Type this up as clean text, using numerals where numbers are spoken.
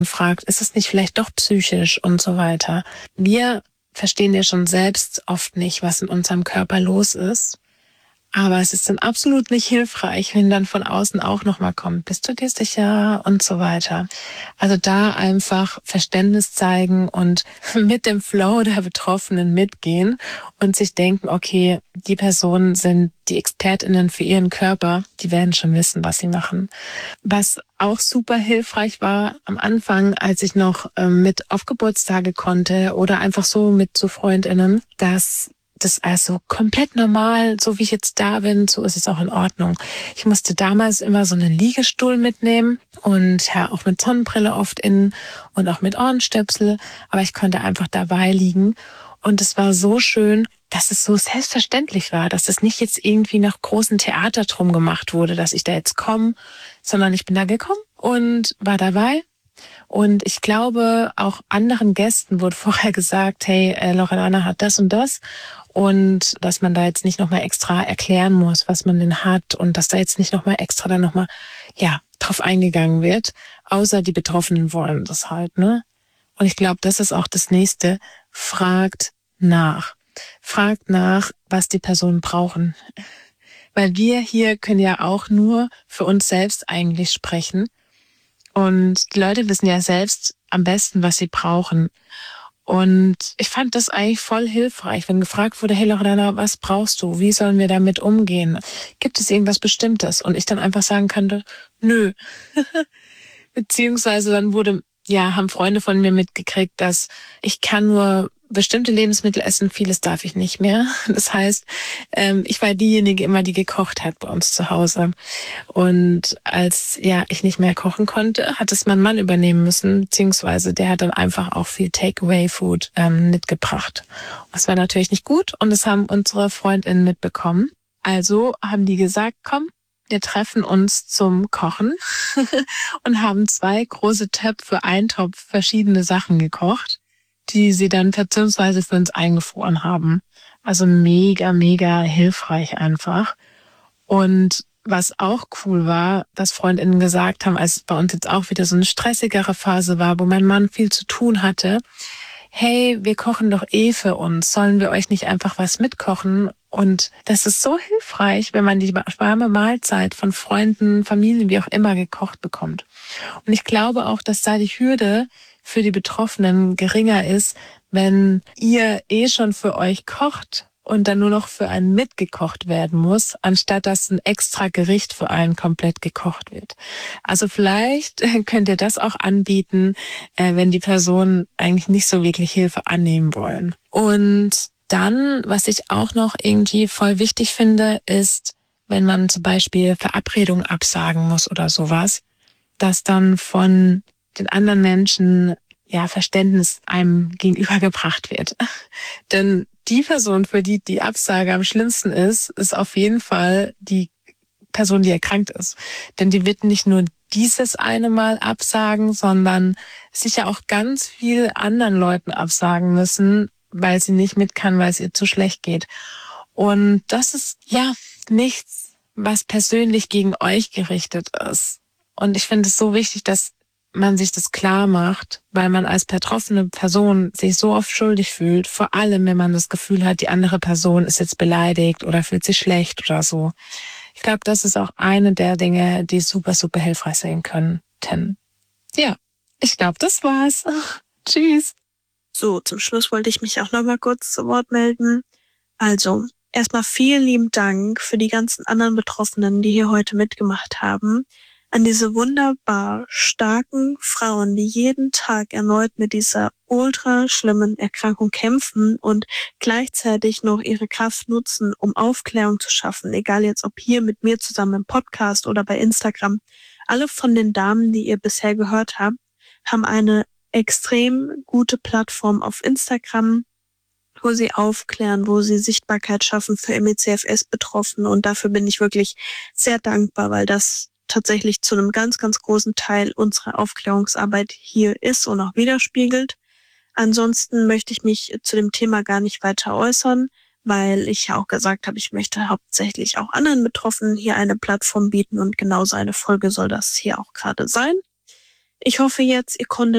fragt, ist es nicht vielleicht doch psychisch und so weiter. Wir verstehen ja schon selbst oft nicht, was in unserem Körper los ist. Aber es ist dann absolut nicht hilfreich, wenn dann von außen auch nochmal kommt, bist du dir sicher und so weiter. Also da einfach Verständnis zeigen und mit dem Flow der Betroffenen mitgehen und sich denken, okay, die Personen sind die ExpertInnen für ihren Körper, die werden schon wissen, was sie machen. Was auch super hilfreich war am Anfang, als ich noch mit auf Geburtstage konnte oder einfach so mit so FreundInnen, dass das also komplett normal, so wie ich jetzt da bin, so ist es auch in Ordnung. Ich musste damals immer so einen Liegestuhl mitnehmen und ja auch mit Sonnenbrille oft innen und auch mit Ohrenstöpsel, aber ich konnte einfach dabei liegen und es war so schön, dass es so selbstverständlich war, dass es nicht jetzt irgendwie nach großen Theater drum gemacht wurde, dass ich da jetzt komme, sondern ich bin da gekommen und war dabei. Und ich glaube, auch anderen Gästen wurde vorher gesagt, hey, Loredana hat das und das. Und dass man da jetzt nicht nochmal extra erklären muss, was man denn hat. Und dass da jetzt nicht nochmal extra dann nochmal, drauf eingegangen wird. Außer die Betroffenen wollen das halt, ne? Und ich glaube, das ist auch das Nächste. Fragt nach. Fragt nach, was die Personen brauchen. Weil wir hier können ja auch nur für uns selbst eigentlich sprechen. Und die Leute wissen ja selbst am besten, was sie brauchen. Und ich fand das eigentlich voll hilfreich, wenn gefragt wurde, hey Loredana, was brauchst du? Wie sollen wir damit umgehen? Gibt es irgendwas Bestimmtes? Und ich dann einfach sagen könnte, nö. Beziehungsweise dann haben Freunde von mir mitgekriegt, dass ich kann nur bestimmte Lebensmittel essen, vieles darf ich nicht mehr. Das heißt, ich war diejenige immer, die gekocht hat bei uns zu Hause. Und als ich nicht mehr kochen konnte, hat es mein Mann übernehmen müssen, beziehungsweise der hat dann einfach auch viel Takeaway-Food mitgebracht. Das war natürlich nicht gut und das haben unsere FreundInnen mitbekommen. Also haben die gesagt, komm, wir treffen uns zum Kochen und haben 2 große Töpfe, Eintopf, verschiedene Sachen gekocht, die sie dann beziehungsweise für uns eingefroren haben. Also mega, mega hilfreich einfach. Und was auch cool war, dass FreundInnen gesagt haben, als es bei uns jetzt auch wieder so eine stressigere Phase war, wo mein Mann viel zu tun hatte, hey, wir kochen doch eh für uns, sollen wir euch nicht einfach was mitkochen? Und das ist so hilfreich, wenn man die warme Mahlzeit von Freunden, Familien, wie auch immer gekocht bekommt. Und ich glaube auch, dass da die Hürde für die Betroffenen geringer ist, wenn ihr eh schon für euch kocht und dann nur noch für einen mitgekocht werden muss, anstatt dass ein extra Gericht für einen komplett gekocht wird. Also vielleicht könnt ihr das auch anbieten, wenn die Personen eigentlich nicht so wirklich Hilfe annehmen wollen. Und dann, was ich auch noch irgendwie voll wichtig finde, ist, wenn man zum Beispiel Verabredungen absagen muss oder sowas, dass dann von den anderen Menschen Verständnis einem gegenübergebracht wird. Denn die Person, für die die Absage am schlimmsten ist auf jeden Fall die Person, die erkrankt ist. Denn die wird nicht nur dieses eine Mal absagen, sondern sicher auch ganz viel anderen Leuten absagen müssen, weil sie nicht mit kann, weil es ihr zu schlecht geht. Und das ist nichts, was persönlich gegen euch gerichtet ist. Und ich finde es so wichtig, dass man sich das klar macht, weil man als betroffene Person sich so oft schuldig fühlt, vor allem wenn man das Gefühl hat, die andere Person ist jetzt beleidigt oder fühlt sich schlecht oder so. Ich glaube, das ist auch eine der Dinge, die super, super hilfreich sein könnten. Ja, ich glaube, das war's. Tschüss. So, zum Schluss wollte ich mich auch noch mal kurz zu Wort melden. Also, erstmal vielen lieben Dank für die ganzen anderen Betroffenen, die hier heute mitgemacht haben. An diese wunderbar starken Frauen, die jeden Tag erneut mit dieser ultra schlimmen Erkrankung kämpfen und gleichzeitig noch ihre Kraft nutzen, um Aufklärung zu schaffen, egal jetzt ob hier mit mir zusammen im Podcast oder bei Instagram. Alle von den Damen, die ihr bisher gehört habt, haben eine extrem gute Plattform auf Instagram, wo sie aufklären, wo sie Sichtbarkeit schaffen für ME/CFS-Betroffene. Und dafür bin ich wirklich sehr dankbar, weil das tatsächlich zu einem ganz, ganz großen Teil unserer Aufklärungsarbeit hier ist und auch widerspiegelt. Ansonsten möchte ich mich zu dem Thema gar nicht weiter äußern, weil ich ja auch gesagt habe, ich möchte hauptsächlich auch anderen Betroffenen hier eine Plattform bieten und genauso eine Folge soll das hier auch gerade sein. Ich hoffe jetzt, ihr konntet